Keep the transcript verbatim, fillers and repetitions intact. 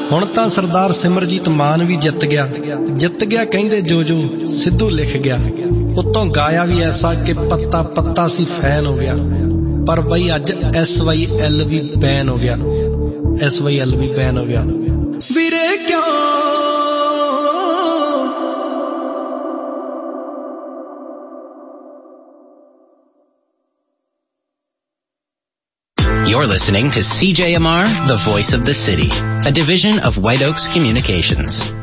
ਹੁਣ ਤਾਂ ਸਰਦਾਰ ਸਿਮਰਜੀਤ ਮਾਨ ਵੀ ਜਿੱਤ ਗਿਆ, ਜਿੱਤ ਗਿਆ ਕਹਿੰਦੇ ਜੋ ਜੋ ਸਿੱਧੂ ਲਿਖ ਗਿਆ। ਉੱਤੋਂ ਗਾਇਆ ਵੀ ਐਸਾ ਕਿ ਪੱਤਾ ਪੱਤਾ ਸੀ ਫੈਨ ਹੋ ਗਿਆ। ਪਰ ਬਈ ਅੱਜ ਐਸ ਵਾਈ ਐਲ ਵੀ ਬੈਨ ਹੋ ਗਿਆ, ਐਸ ਵਾਈ ਐਲ ਵੀ ਬੈਨ ਹੋ ਗਿਆ। ਵੀਰੇ ਕਿਉਂ You're listening to C J M R, the voice of the city, a division of White Oaks Communications.